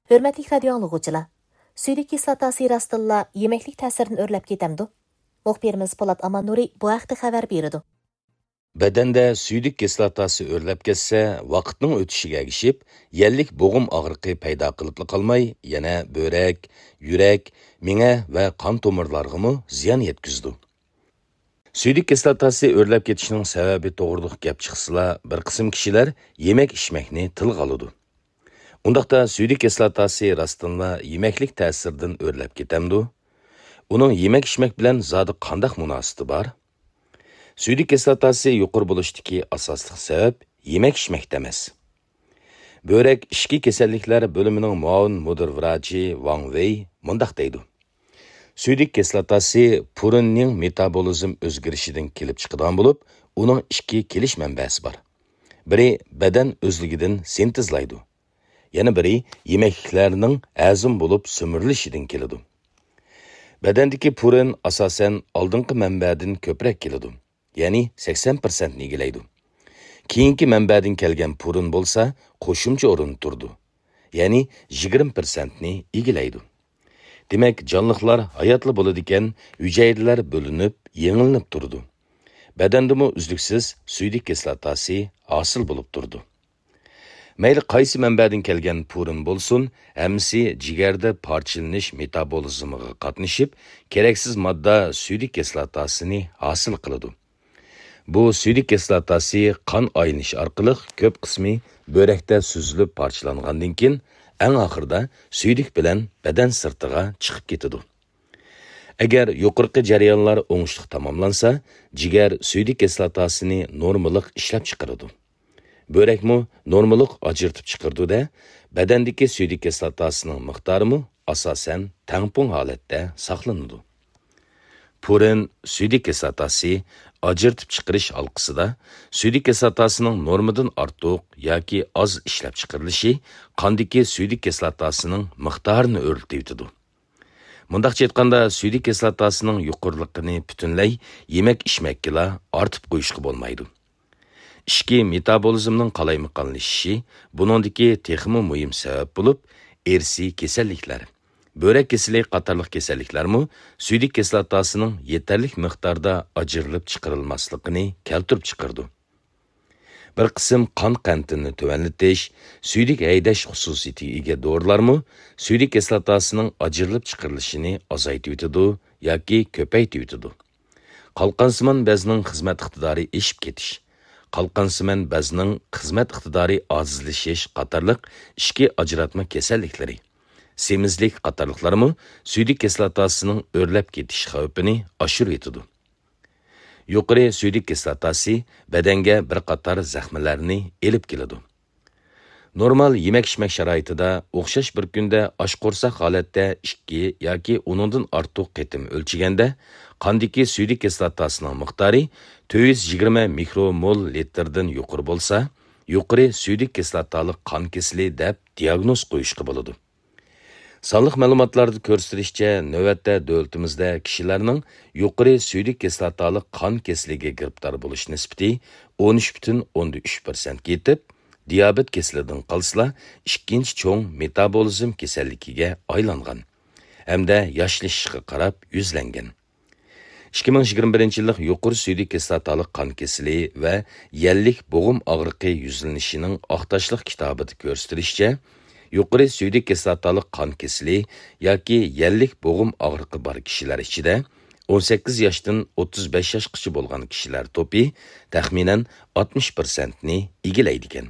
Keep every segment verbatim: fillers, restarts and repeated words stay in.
Hörmətli radio anlıqçılar, suydik kislotasi rastilla yemeklik ta'sirini o'rlab ketamdi. Muxbirimiz Polat Amannuri bu haqda xabar berdi. Bedende suydik kislotasi o'rlab ketsa, vaqtning o'tishiga ergishib, yellik bo'g'im og'riqi paydo qilib qolmay, yana böğrek, yurak, miya va qon tomirlarga ziyon yetkazdi. Suydik kislotasi o'rlab ketishining sababi to'g'riliq gap chiqsa, bir qism kishilar yemek ichmakni tilga oladi. Undaqda suydik kislotasi rastınla yemeklik ta'siridan o'rlab ketamdi. Uning yemek ichmak bilan zodi qanday munosabati bor? Suydik kislotasi yuqori bo'lishdagi asosli sabab yemek ichmakda emas. Böğrek ishki kasalliklar bo'limining muavin mudir vrachi Wang Wei mundaq deydi. Suydik kislotasi purinning metabolizm o'zgarishidan kelib chiqadigan bo'lib, uning ikki kelish manbasi bor. Biri badan o'zligidan sintezlaydi. Yana biri yemekliklarning azm bo'lib sömürülishidan keladi. Badandagi purin asosan oldingi manbadan ko'proq keladi. Ya'ni sakson foiz ni egallaydi. Keyingi manbadan kelgan purin bo'lsa, qo'shimcha o'rin turdi. Ya'ni yigirma foiz ni egallaydi. Demak, jonliqlar hayotli bo'ladi ekan, hujayralar bo'linib, yengilinib turdi. Badandimi uzluksiz suydik kislotasi hosil bo'lib turdi. Mayli qaysi manbadan kelgan purin bo'lsin, hammasi jigarda parchalanish metabolizmiga qatnashib, keraksiz modda suydik kislotasini hosil qiladi. Bu suydik kislotasi qon aylanishi orqali ko'p qismi böğrekda suzilib parchalangandan keyin eng oxirida suydik bilan badan sirtiga chiqib ketadi. Agar yuqorqi jarayonlar o'ngishli tamomlansa, jigar suydik kislotasini normalik ishlab chiqaradi. Böğrekmi normalik ajırtib chiqardi-da, badandagi suydik kislotasining miqdorimi asosan tampon holatda saqlanadi. Purin suydik kislotasi ajırtib chiqarish halqasida suydik kislotasining normadan ortiq yoki oz ishlab chiqarilishi qondagi suydik kislotasining miqdorini o'rlatadi. Mundaqcha aytganda, suydik kislotasining yuqorliligini butunlay yemek ichmakla ortib qo'yishga bo'lmaydi. Ishki metabolizmning qalaymiqanlashishi buningdagi texmi muhim sabab bo'lib, irsiy kasalliklar, böğrek kesili qatorliq kasalliklarmi suydik kislotasining yetarli miqdorda ajrilib chiqarilmasligini keltirib chiqardi. Bir qism qon qantini tuvanlatish, suydik haydash xususiyatiga ega dorilarmi suydik kislotasining ajrilib chiqarilishini azaytib etadi yoki ko'paytib etadi. Qalqansimon bezning xizmat iqtidori eshib ketish, qalqansimon bezning xizmat iqtidori ozizlashish qatorliq ishki ajratma kasalliklari, semizlik qatorliqlarmi suydik kislotasining o'rlab ketish xavfini oshirib etadi. Yuqori suydik kislotasi badanga bir qator zaxmlarni elib keladi. Normal yemek-ichmak sharoitida o'xshash bir kunda oshqo'rsoq holatda ikki yoki undan ortiq qitim o'lchiganda qondagi suydik kislotasining miqdori to'rt yuz yigirma mikromol litrdan yuqori bo'lsa, yuqori suydik kislotali qon kesili deb diagnoz qo'yishga bo'ladi. Sonliq ma'lumotlarda ko'rsatilishicha, navbatda davlatimizda kishilarning yuqori suydik kislotali qon kesiliga giribdor bo'lish nisbati o'n uch butun o'n uch foiz ga yetib, diabet kesilidan qolsa, ikkinchi cho'ng metabolizm kasalligiga aylangan hamda yoshlashishiga qarab yuzlangan. ikki ming yigirma birinchi yillik yuqori suydik kislotali qon kesili va yellik bo'g'im og'riqi yuzlanishining oqtashliq kitobida ko'rsatilishicha, yuqori suydik kislotali qon kesili yoki yellik bo'g'im og'riqi bor kishilar ichida o'n sakkiz yoshdan o'ttiz besh yoshgacha bo'lgan kishilar to'pi taxminan oltmish foiz ni egallaydi ekan.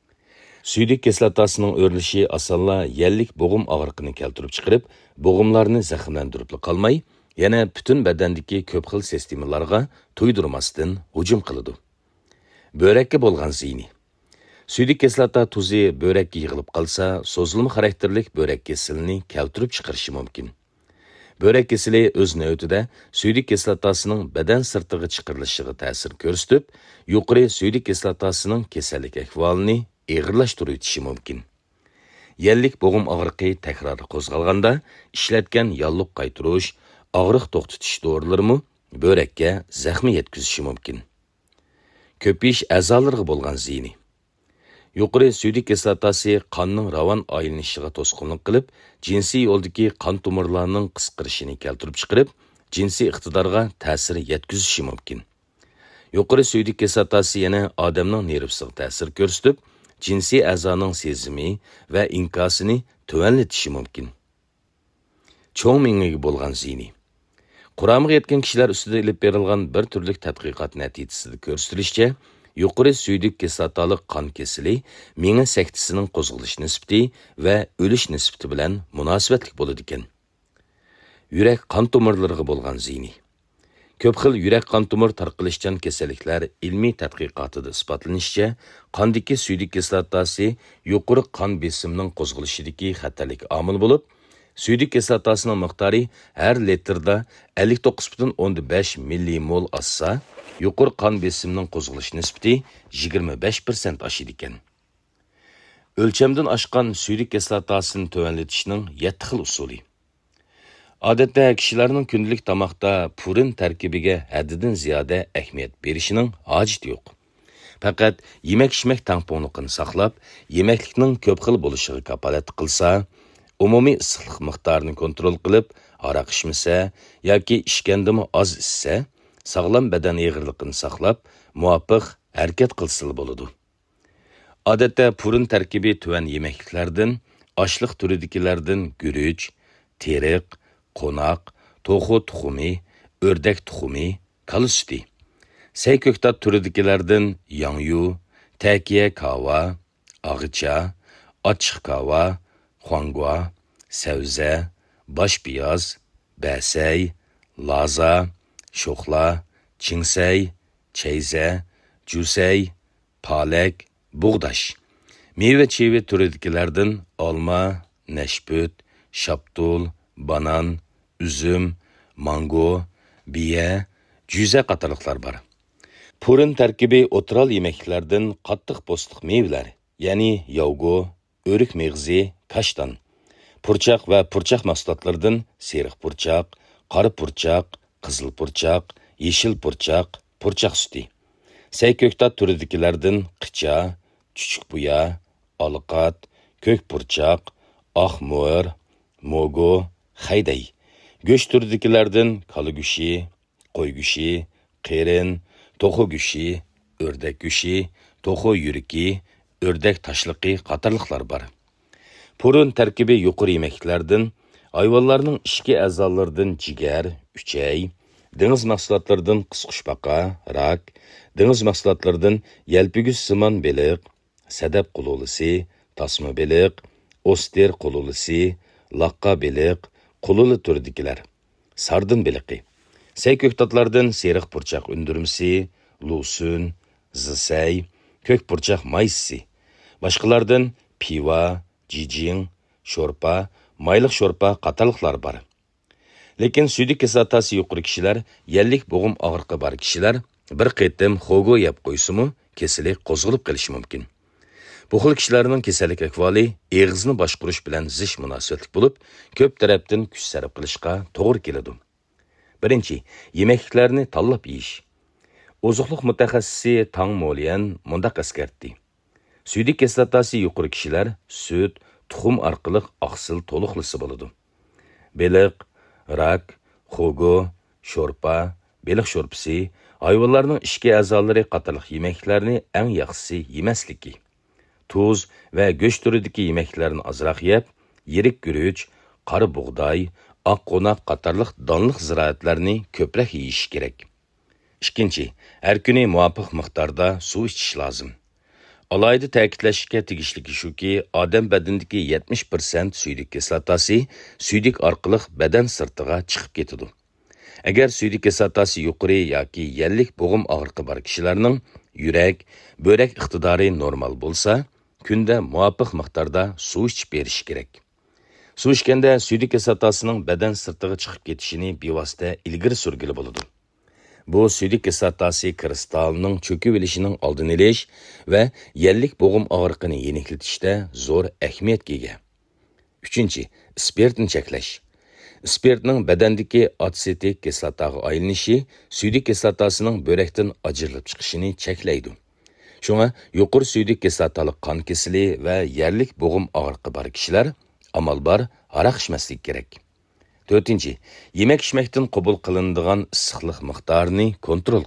Suydik kislotasining o'rlishi asonla yellik bo'g'im og'riqini keltirib chiqarib, bo'g'imlarni zaxmlantirib qolmay, yana butun badandagi ko'p xil sistemalarga to'ydirmasdan hujum qiladi. Böğrekka bo'lgan ziyni. Suydik kislota tuzi böğrekka yig'ilib qolsa, so'zilma xarakterlik böğrek kesilini keltirib chiqarishi mumkin. Böğrek kesili o'z navbatida suydik kislotasining badan sirtiga chiqarilishiga ta'sir ko'rsatib, yuqori suydik kislotasining kasallik ahvolini og'irlashtirib o'tishi mumkin. Yellik bo'g'im og'riqi takror qo'zg'alganda ishlatgan yolliq qaytirish, og'riq to'xtatish dorilarimi böğrekka zaxmi yetkazishi mumkin. Ko'pish a'zolarga bo'lgan ziyni. Yuqori suydik kislotasi qonning ravon aylanishiga to'sqinlik qilib, jinsiy yo'ldagi qon tomirlarining qisqarishini keltirib chiqarib, jinsiy iqtidorga ta'sir yetkazishi mumkin. Yuqori suydik kislotasi yana odamning nervisiga ta'sir ko'rsatib, jinsiy a'zoning sezimi va inkosini tuvanlatishi mumkin. Cho'ng mingiga bo'lgan ziyni. Quramga yetgan kishilar ustida ilib berilgan bir turlik tadqiqot natijasida ko'rsatilishicha, yuqori suydik kislotalik qon kesili mingi saktisining qo'zg'alish nisbati va o'lish nisbati bilan munosabatli bo'ladi ekan. Yurak qon tomirlariga bo'lgan ziyni. Ko'p xil yurak qon tomir tarqalishchan kasalliklar ilmiy tadqiqotida isbotlanishicha, qondagi suydik kislotasi yuqori qon besimining qo'zg'alishidagi xatarlik omil bo'lib, suydik kislotasining miqdori har litrda ellik to'qqiz butun o'ndan besh millimol oshsa, yuqori qon besimining qo'zg'alish nisbati yigirma besh persent oshadi ekan. O'lchamdan oshgan suydik kislotasini tuvanlatishning yetti xil usuli. Odatda kishilarning kundalik tamoqda purin tarkibiga haddidan ziyoda ahamiyat berishining hojati yo'q. Faqat yemak-ichmak tangpunligini saqlab, yemaklikning ko'p xil bo'lishiga kafolat qilsa, umumiy issiqlik miqdorini kontrol qilib, aroq ichmasa yoki ichgandimi oz ichsa, sog'lom badan eg'irligini saqlab, muvofiq harakat qilsa bo'ladi. Odatda purin tarkibi tuvan yemekliklardan, oshliq turidagilardan guruch, teriq, qo'noq, to'xu tuxumi, o'rdak tuxumi, kala suti. Say ko'ktat turidagilardan yangyu, takiya kava, og'icha, ochiq kava, xuangua, savza, bosh piyoz, basay, laza, sho'xla, chingsay, chayza, jusay, palak, buğdaş. Meyve-cheyve turidagilardan olma, nashput, shaptul, banan, üzüm, mango, biya, juza qatorliqlar bor. Purin tarkibi o'tiral yemeklardan qattiq po'stiq meyvelar, ya'ni yovgo, o'rik meg'zi, kashtan, purchaq va purchaq mahsulotlaridan seriq purchaq, qora purchaq, qizil purchaq, yeshil purchaq, purchaq suti. Say ko'ktat turidagilardan qicha, chuchuk buya, olqat, ko'k purchaq, oq mo'r, mogo, hayday. Go'sht turidagilardan kala go'shi, qo'y go'shi, qirin, to'xu go'shi, o'rdak go'shi, to'xu yuriki, o'rdak tashliqi qatorliqlar bor. Purin tarkibi yuqori yemeklardan, hayvonlarning ichki a'zolaridan jigar, uchay, dengiz mahsulotlaridan qisqushbaqa, rak, dengiz mahsulotlaridan yalpiguz simon beliq, sadab qululisi, tasma beliq, oster qululisi, laqqa beliq, qululi turidagilar, sardin beliqi. Say ko'ktatlardan seriq purchaq undirmisi, lusun, zisay, ko'k purchaq maysi. Boshqalardan piva, jijing, sho'rpa, mayliq sho'rpa qatorliqlar bor. Lekin suydik kislotasi yuqori kishilar, yellik bo'g'im og'riqi bor kishilar bir qitim xogo yeb qo'ysimi, kasallik qo'zg'alib qolishi mumkin. Bu xil kishilarning kasallik ahvoli eg'izni boshqarish bilan zich munosabatli bo'lib, ko'p tarafdan kuch sarf qilishga to'g'ri keladi. Birinchi, yemekliklarni tanlab yeyish. Ozuqliq mutaxassisi Tang Molian mundaq eskartdi. Suydik kislotasi yuqori kishilar sut, tuxum orqali oqsil to'liqlisi bo'ladi. Beliq, rak, xogo, sho'rpa, beliq sho'rpasi, hayvonlarning ichki a'zolari qatorliq yemeklarni eng yaxshisi yemasligi. Tuz va go'sht turidagi yemeklarni ozroq yeb, yirik guruch, qora bug'doy, oq qo'noq qatorliq donliq ziroatlarni ko'proq yeyish kerak. Ikkinchi, har kuni muvofiq miqdorda suv ichish lozim. Alayda ta'kidlashga tegishligi shuki, odam badanidagi yetmish persent suydik kislotasi suydik orqali badan sirtiga chiqib ketadi. Agar suydik kislotasi yuqori yoki yellik bo'g'im og'riqi bor kishilarning yurak, böbrek iqtidori normal bo'lsa, kunda muvofiq miqdorda suv ichib berish kerak. Suv ichganda suydik kislotasining badan sirtiga chiqib ketishini bevosita ilgari surgili bo'ladi. Bu suydik kislotasi kristalining cho'kib olishining oldini olish va yellik bo'g'im og'riqini yeniklatishda zo'r ahamiyatga ega. Uchinchi, spirtni cheklash. Spirtning badandagi atsetik kislotaga aylanishi suydik kislotasining böbrekdan ajralib chiqishini cheklaydi. Şuna yuqur suydik kislotalik qon kesili va yerlik bo'g'im og'riqi bor kishilar amal bar aroq ichmaslik kerak. to'rtinchi. Yemek içmekten qabul qilinadigan issiqlik miqdorini kontrol